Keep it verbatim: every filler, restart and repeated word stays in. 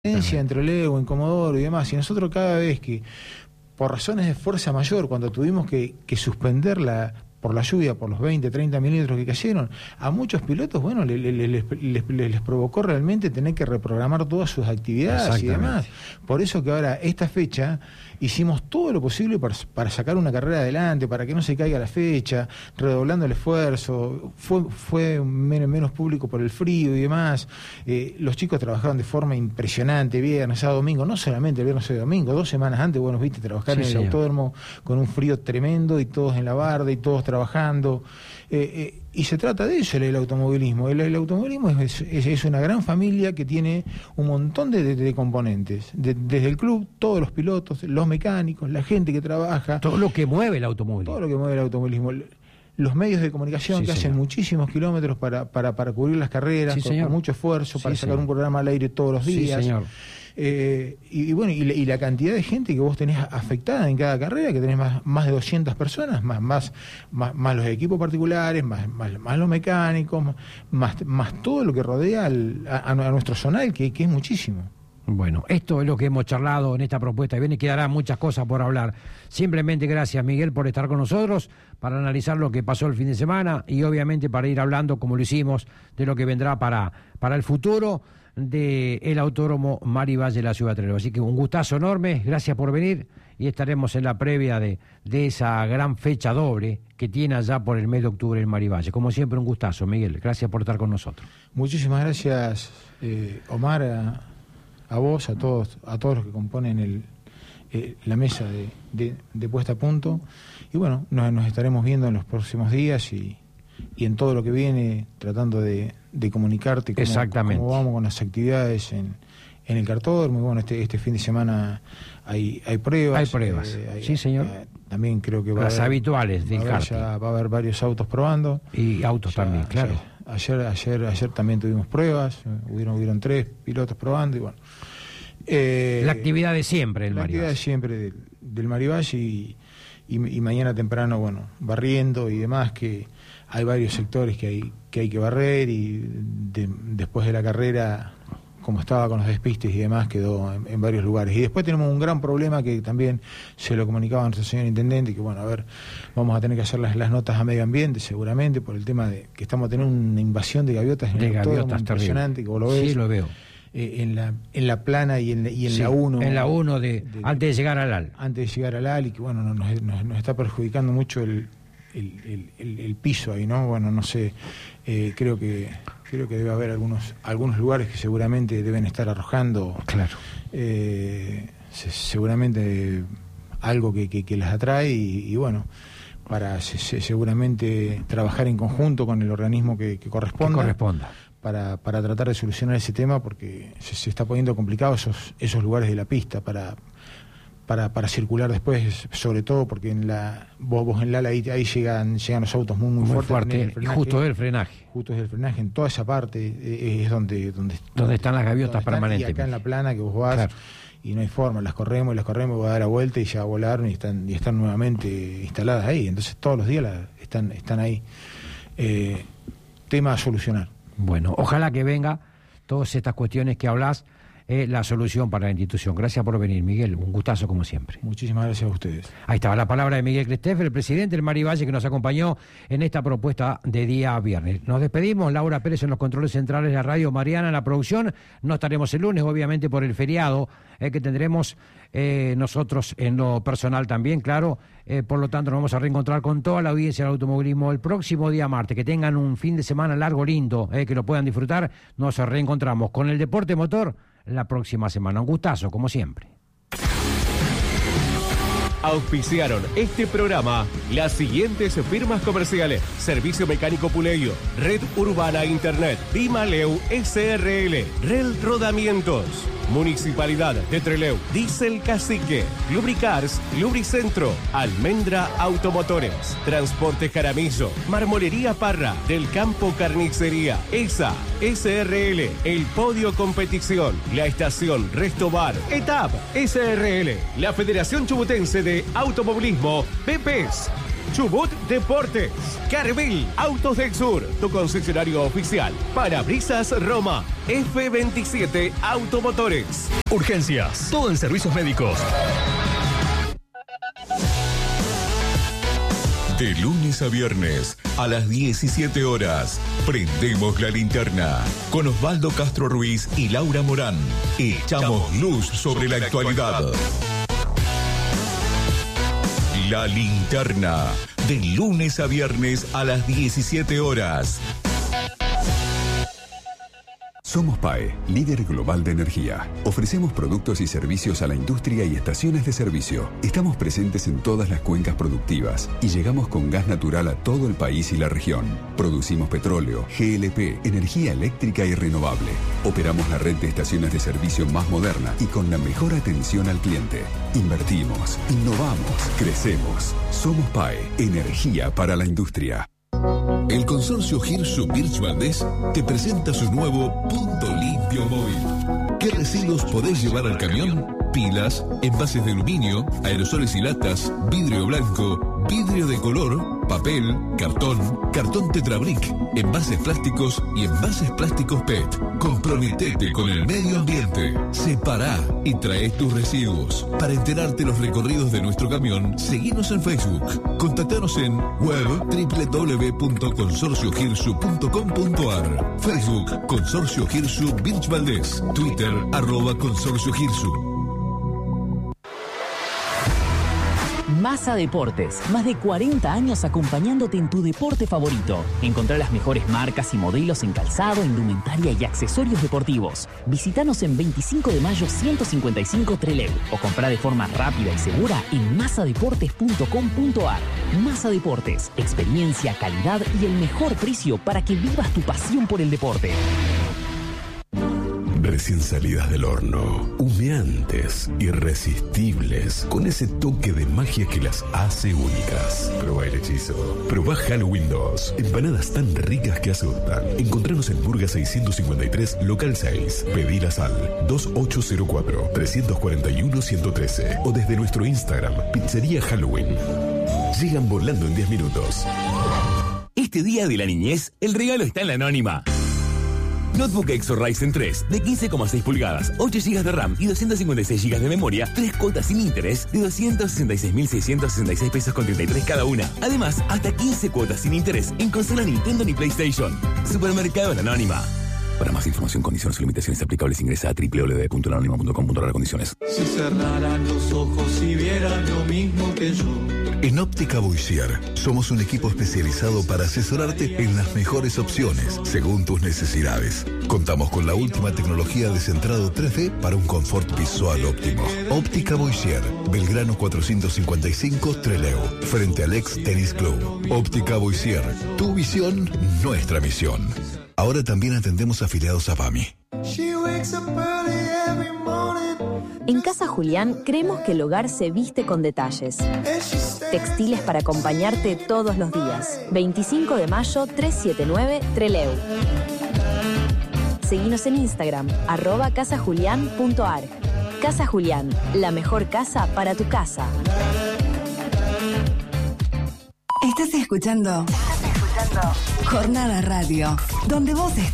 entre Leo, en Comodoro y demás, y nosotros cada vez que, por razones de fuerza mayor, cuando tuvimos que, que suspenderla por la lluvia, por los veinte, treinta milímetros que cayeron, a muchos pilotos, bueno, les, les, les, les, les provocó realmente tener que reprogramar todas sus actividades y demás. Por eso que ahora, esta fecha, hicimos todo lo posible para, para sacar una carrera adelante, para que no se caiga la fecha, redoblando el esfuerzo. Fue, fue menos, menos público por el frío y demás. Eh, los chicos trabajaron de forma impresionante, viernes, sábado, domingo, no solamente el viernes y domingo, dos semanas antes, bueno, viste, trabajar sí, en el señor. autódromo con un frío tremendo y todos en la barda y todos trabajando. Eh, eh, y se trata de eso el, el automovilismo. El, el automovilismo es, es, es una gran familia que tiene un montón de, de, de componentes. De, desde el club, todos los pilotos, los mecánicos, la gente que trabaja. Todo lo que mueve el automovilismo. Todo lo que mueve el automovilismo. Los medios de comunicación sí, que señor. hacen muchísimos kilómetros para, para, para cubrir las carreras, sí, con, con mucho esfuerzo, para sí, sacar señor. un programa al aire todos los días. Sí, señor. Eh, y, y bueno, y la, y la cantidad de gente que vos tenés afectada en cada carrera, que tenés más, más de doscientas personas, más, más, más, más los equipos particulares, más, más, más los mecánicos, más, más todo lo que rodea al, a, a nuestro zonal, que, que es muchísimo. Bueno, esto es lo que hemos charlado en esta propuesta y viene, quedará muchas cosas por hablar. Simplemente gracias, Miguel, por estar con nosotros, para analizar lo que pasó el fin de semana y obviamente para ir hablando, como lo hicimos, de lo que vendrá para, para el futuro del Autódromo Mari Valle de la Ciudad de Trelew. Así que un gustazo enorme, gracias por venir y estaremos en la previa de, de esa gran fecha doble que tiene allá por el mes de octubre en Mari Valle. Como siempre, un gustazo, Miguel, gracias por estar con nosotros. Muchísimas gracias, eh, Omar, a, a vos, a todos, a todos los que componen el, eh, la mesa de, de, de puesta a punto. Y bueno, nos, nos estaremos viendo en los próximos días y, y en todo lo que viene, tratando de, de comunicarte cómo, Exactamente. cómo vamos con las actividades en, en el cartódromo. Y bueno, este, este fin de semana hay, hay pruebas. Hay pruebas, eh, hay, sí señor. Eh, también creo que va las a haber, habituales del karting. Va a haber varios autos probando. Y autos ya, también, claro. Ya, ayer, ayer, ayer también tuvimos pruebas, hubieron, hubieron tres pilotos probando y bueno. Eh, la actividad de siempre, el La Mari actividad Valle. de siempre del, del Mari Valle y, y, y mañana temprano, bueno, barriendo y demás, que hay varios sectores que hay que, hay que barrer y de, después de la carrera, como estaba con los despistes y demás, quedó en, en varios lugares. Y después tenemos un gran problema que también se lo comunicaba a nuestro señor intendente, que bueno, a ver, vamos a tener que hacer las, las notas a medio ambiente seguramente por el tema de que estamos teniendo una invasión de gaviotas en de el gaviotas impresionante, que vos lo ves. Sí, lo veo. Eh, en la en la plana y en, y en sí, la uno. En la uno, de, de, antes de llegar al A L. Antes de llegar al A L y que bueno, nos, nos, nos está perjudicando mucho el, el, el, el, el piso ahí, ¿no? Bueno, no sé, eh, creo que creo que debe haber algunos algunos lugares que seguramente deben estar arrojando. Claro. Eh, se, seguramente algo que, que, que las atrae y, y bueno, para se, se, seguramente trabajar en conjunto con el organismo que, que corresponda. Que corresponda. Para, para tratar de solucionar ese tema, porque se, se está poniendo complicado esos esos lugares de la pista para para, para circular después, sobre todo porque en la vos, vos en la ahí, ahí llegan llegan los autos muy muy, muy fuertes, fuerte, el frenaje, justo del frenaje justo es el frenaje, en toda esa parte eh, es donde donde, donde están las gaviotas permanentes, y acá en la plana que vos vas, claro. Y no hay forma, las corremos y las corremos, voy a dar la vuelta y ya volaron y están y están nuevamente instaladas ahí, entonces todos los días la, están están ahí. Eh, tema a solucionar. Bueno, ojalá que venga todas estas cuestiones que hablas, eh, la solución para la institución. Gracias por venir, Miguel. Un gustazo como siempre. Muchísimas gracias a ustedes. Ahí estaba la palabra de Miguel Cresteff, el presidente del Mari Valle, que nos acompañó en esta propuesta de día viernes. Nos despedimos. Laura Pérez en los controles centrales de la radio, Mariana en la producción. No estaremos el lunes, obviamente, por el feriado eh, que tendremos eh, nosotros en lo personal también, claro. Eh, por lo tanto, nos vamos a reencontrar con toda la audiencia del automovilismo el próximo día martes. Que tengan un fin de semana largo, lindo, eh, que lo puedan disfrutar. Nos reencontramos con el deporte motor la próxima semana. Un gustazo, como siempre. Auspiciaron este programa las siguientes firmas comerciales: Servicio Mecánico Puleyo, Red Urbana Internet, Dimaleu S R L, Rel Rodamientos, Municipalidad de Trelew, Diesel Cacique, Lubricars, Lubricentro, Almendra Automotores, Transporte Jaramillo, Marmolería Parra, Del Campo Carnicería, E S A, S R L, El Podio Competición, La Estación Restobar, E T A P, S R L, la Federación Chubutense de Automovilismo, P P S. Chubut Deportes. Carbil Autos del Sur, tu concesionario oficial. Parabrisas Roma. F veintisiete Automotores. Urgencias, todo en servicios médicos. De lunes a viernes, a las diecisiete horas, prendemos la linterna. Con Osvaldo Castro Ruiz y Laura Morán, echamos luz sobre la actualidad. La linterna, de lunes a viernes a las diecisiete horas. Somos P A E, líder global de energía. Ofrecemos productos y servicios a la industria y estaciones de servicio. Estamos presentes en todas las cuencas productivas y llegamos con gas natural a todo el país y la región. Producimos petróleo, G L P, energía eléctrica y renovable. Operamos la red de estaciones de servicio más moderna y con la mejor atención al cliente. Invertimos, innovamos, crecemos. Somos P A E, energía para la industria. El consorcio Hirsu Birch Valdés te presenta su nuevo Punto Limpio Móvil. ¿Qué residuos podés llevar al camión? Pilas, envases de aluminio, aerosoles y latas, vidrio blanco, vidrio de color, papel, cartón, cartón Tetrabric, envases plásticos y envases plásticos P E T. Comprometete con el medio ambiente. Separá y trae tus residuos. Para enterarte los recorridos de nuestro camión, seguinos en Facebook. Contactanos en web doble u doble u doble u punto consorcio girsu punto com punto a r. Facebook Consorcio Hirsu Birch Valdés. Twitter arroba Consorcio Hirsu. Massa Deportes, más de cuarenta años acompañándote en tu deporte favorito. Encontrá las mejores marcas y modelos en calzado, indumentaria y accesorios deportivos. Visítanos en veinticinco de mayo ciento cincuenta y cinco Trelew o comprá de forma rápida y segura en massa deportes punto com punto a r. Massa Deportes, experiencia, calidad y el mejor precio para que vivas tu pasión por el deporte. Recién salidas del horno, humeantes, irresistibles, con ese toque de magia que las hace únicas. Probá el hechizo. Probá Halloween dos. Empanadas tan ricas que asustan. Encontranos en Burga seiscientos cincuenta y tres, local seis. Pedilas al dos ocho cero cuatro, tres cuatro uno, uno uno tres o desde nuestro Instagram, Pizzería Halloween. Llegan volando en diez minutos. Este día de la niñez, el regalo está en la Anónima. Notebook Exo Ryzen tres de quince coma seis pulgadas, ocho gigas de RAM y doscientos cincuenta y seis gigas de memoria, tres cuotas sin interés de doscientos sesenta y seis mil seiscientos sesenta y seis pesos con treinta y tres cada una. Además, hasta quince cuotas sin interés en consola Nintendo ni PlayStation. Supermercado La Anónima. Para más información, condiciones y limitaciones aplicables, ingresa a doble u doble u doble u punto la anónima punto com punto a r condiciones. Si cerraran los ojos y vieran lo mismo que yo. En Óptica Boisier somos un equipo especializado para asesorarte en las mejores opciones según tus necesidades. Contamos con la última tecnología de centrado tres D para un confort visual óptimo. Óptica Boisier, Belgrano cuatrocientos cincuenta y cinco Trelew, frente al ex Tennis Club. Óptica Boisier, tu visión, nuestra misión. Ahora también atendemos afiliados a P A M I. En Casa Julián creemos que el hogar se viste con detalles. Textiles para acompañarte todos los días. veinticinco de mayo, trescientos setenta y nueve, Trelew. Seguinos en Instagram, arroba casajulián punto a r. Casa Julián, la mejor casa para tu casa. Estás escuchando, Estás escuchando Jornada Radio, donde vos estás.